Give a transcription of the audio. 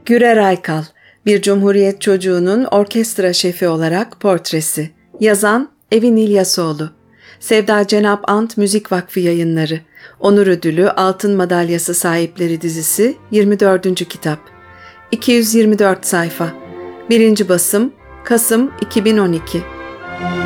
Gürer Aykal, bir Cumhuriyet çocuğunun orkestra şefi olarak portresi. Yazan Evin İlyasoğlu. Sevda Cenap Ant Müzik Vakfı Yayınları. Onur Ödülü Altın Madalyası Sahipleri dizisi 24. kitap. 224 sayfa. 1. basım Kasım 2012.